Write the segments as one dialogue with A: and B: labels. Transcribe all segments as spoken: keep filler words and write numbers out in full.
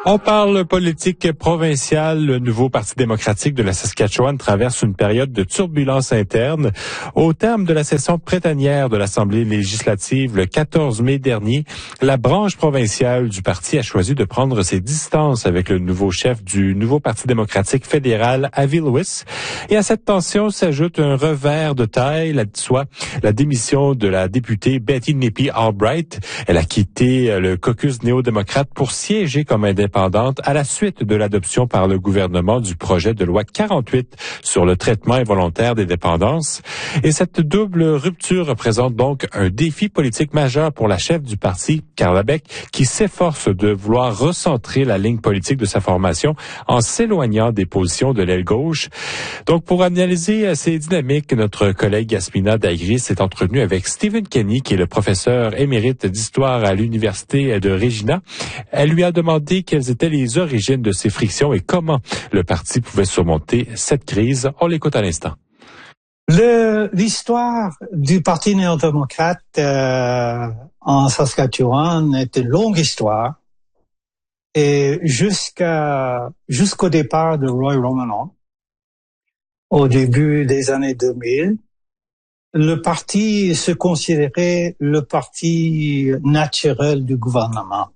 A: On parle politique provinciale. Le nouveau Parti démocratique de la Saskatchewan traverse une période de turbulence interne. Au terme de la session printanière de l'Assemblée législative le quatorze mai dernier, la branche provinciale du parti a choisi de prendre ses distances avec le nouveau chef du nouveau Parti démocratique fédéral, Avi Lewis. Et à cette tension s'ajoute un revers de taille, soit la démission de la députée Betty Nippy Albright. Elle a quitté le caucus néo-démocrate pour siéger comme indépendante à la suite de l'adoption par le gouvernement du projet de loi quarante-huit sur le traitement involontaire des dépendances. Et cette double rupture représente donc un défi politique majeur pour la chef du parti, Carla Beck, qui s'efforce de vouloir recentrer la ligne politique de sa formation en s'éloignant des positions de l'aile gauche. Donc, pour analyser ces dynamiques, notre collègue Yasmina Dagris s'est entretenue avec Stephen Kenny, qui est le professeur émérite d'histoire à l'Université de Regina. Elle lui a demandé quelles étaient les origines de ces frictions et comment le parti pouvait surmonter cette crise. On l'écoute à l'instant.
B: Le, l'histoire du Parti néo-démocrate euh, en Saskatchewan est une longue histoire. Et jusqu'à jusqu'au départ de Roy Romanow, au début des années deux mille, le parti se considérait le parti naturel du gouvernement.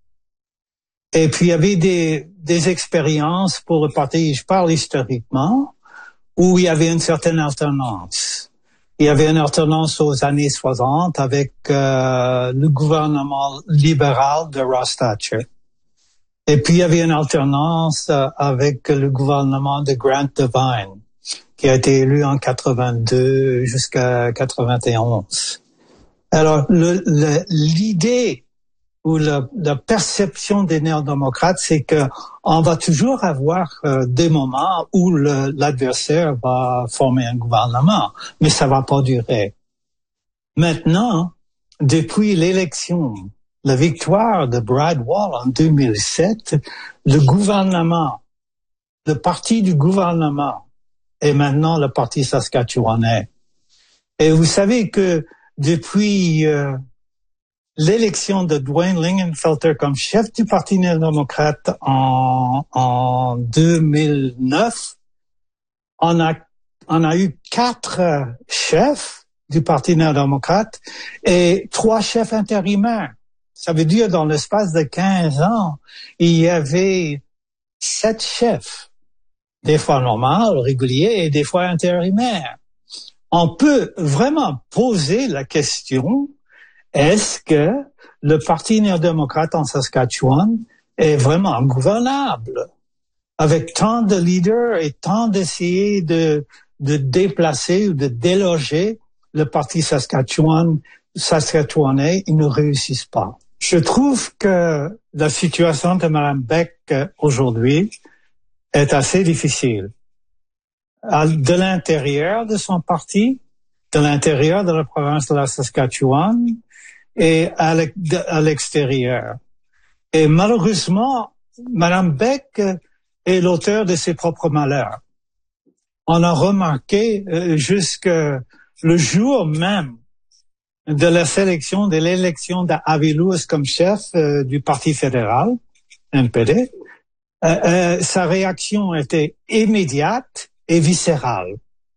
B: Et puis, il y avait des, des expériences pour le parti, je parle historiquement, où il y avait une certaine alternance. Il y avait une alternance aux années soixante avec euh, le gouvernement libéral de Ross Thatcher. Et puis, il y avait une alternance euh, avec le gouvernement de Grant Devine, qui a été élu en quatre-vingt-deux jusqu'à quatre-vingt-onze. Alors, le, le, l'idée ou la, la perception des néo-démocrates, c'est que on va toujours avoir euh, des moments où le, l'adversaire va former un gouvernement, mais ça va pas durer. Maintenant, depuis l'élection, la victoire de Brad Wall en deux mille sept, le gouvernement, le parti du gouvernement est maintenant le parti saskatchewanais. Et vous savez que depuis euh, l'élection de Dwayne Lingenfelter comme chef du Parti néo-démocrate en, en deux mille neuf, on a, on a eu quatre chefs du Parti néo-démocrate et trois chefs intérimaires. Ça veut dire dans l'espace de quinze ans, il y avait sept chefs, des fois normaux, réguliers et des fois intérimaires. On peut vraiment poser la question: est-ce que le Parti néo-démocrate en Saskatchewan est vraiment gouvernable avec tant de leaders et tant d'essayer de, de déplacer ou de déloger le Parti Saskatchewan, saskatchewanais, ils ne réussissent pas. Je trouve que la situation de Mme Beck aujourd'hui est assez difficile. De l'intérieur de son parti, de l'intérieur de la province de la Saskatchewan, et à l'extérieur. Et malheureusement, Madame Beck est l'auteur de ses propres malheurs. On a remarqué euh, jusque le jour même de la sélection, de l'élection d'Avi Lewis comme chef euh, du Parti fédéral, N P D, euh, euh, sa réaction était immédiate et viscérale.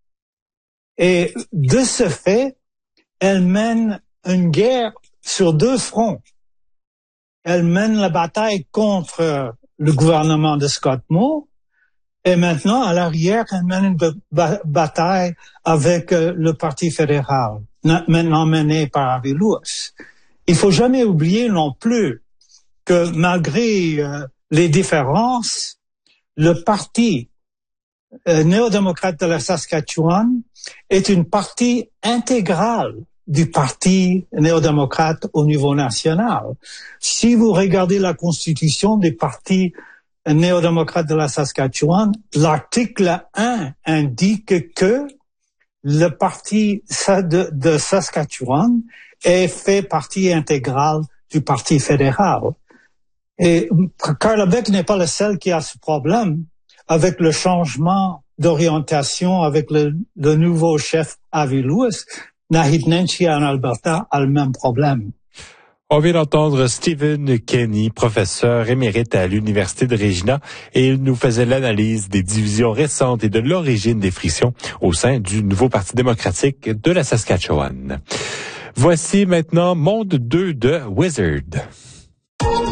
B: Et de ce fait, elle mène une guerre sur deux fronts. Elle mène la bataille contre le gouvernement de Scott Moe et maintenant, à l'arrière, elle mène une ba- bataille avec euh, le Parti fédéral, maintenant mené par Avi Lewis. Il faut jamais oublier non plus que malgré euh, les différences, le Parti euh, néo-démocrate de la Saskatchewan est une partie intégrale du Parti néo-démocrate au niveau national. Si vous regardez la constitution des partis néo-démocrates de la Saskatchewan, l'article un indique que le parti de, de Saskatchewan est fait partie intégrale du Parti fédéral. Et Carla Beck n'est pas la seule qui a ce problème avec le changement d'orientation avec le, le nouveau chef Avi Lewis. Naheed Nenshi en Alberta a le même problème.
A: On vient d'entendre Stephen Kenny, professeur émérite à l'Université de Regina, et il nous faisait l'analyse des divisions récentes et de l'origine des frictions au sein du nouveau Parti démocratique de la Saskatchewan. Voici maintenant Monde deux de Wizard.